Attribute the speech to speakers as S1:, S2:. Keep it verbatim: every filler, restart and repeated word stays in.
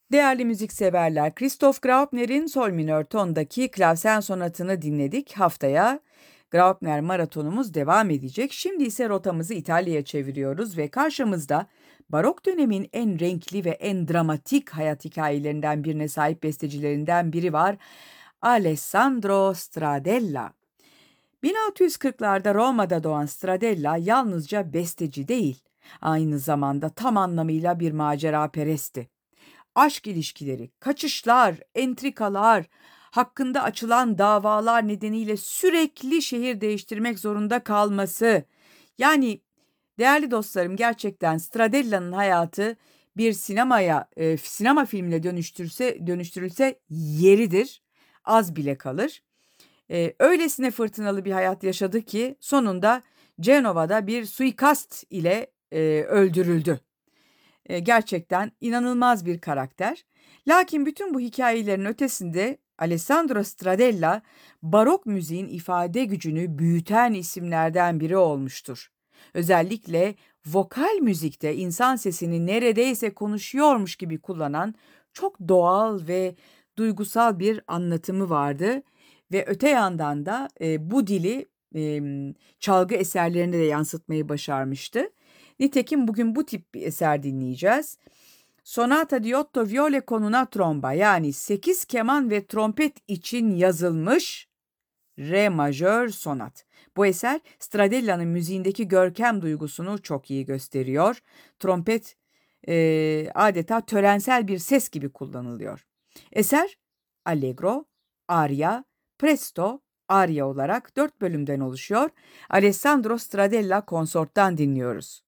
S1: Değerli müzikseverler, Christoph Graupner'in sol minör tondaki klavsen sonatını dinledik. Haftaya Graupner maratonumuz devam edecek. Şimdi ise rotamızı İtalya'ya çeviriyoruz ve karşımızda barok dönemin en renkli ve en dramatik hayat hikayelerinden birine sahip bestecilerinden biri var. Alessandro Stradella. bin altı yüz kırklarda Roma'da doğan Stradella yalnızca besteci değil, aynı zamanda tam anlamıyla bir maceraperestti. Aşk ilişkileri, kaçışlar, entrikalar, hakkında açılan davalar nedeniyle sürekli şehir değiştirmek zorunda kalması. Yani değerli dostlarım, gerçekten Stradella'nın hayatı bir sinemaya, e, sinema filmine dönüştürse, dönüştürülse yeridir. Az bile kalır. E, öylesine fırtınalı bir hayat yaşadı ki sonunda Cenova'da bir suikast ile e, öldürüldü. E, gerçekten inanılmaz bir karakter. Lakin bütün bu hikayelerin ötesinde Alessandro Stradella barok müziğin ifade gücünü büyüten isimlerden biri olmuştur. Özellikle vokal müzikte insan sesini neredeyse konuşuyormuş gibi kullanan çok doğal ve duygusal bir anlatımı vardı ve öte yandan da e, bu dili e, çalgı eserlerine de yansıtmayı başarmıştı. Nitekim bugün bu tip bir eser dinleyeceğiz. Sonata di otto viole con una tromba, yani sekiz keman ve trompet için yazılmış re majör sonat. Bu eser Stradella'nın müziğindeki görkem duygusunu çok iyi gösteriyor. Trompet e, adeta törensel bir ses gibi kullanılıyor. Eser allegro, aria, presto, aria olarak dört bölümden oluşuyor. Alessandro Stradella Consort'tan dinliyoruz.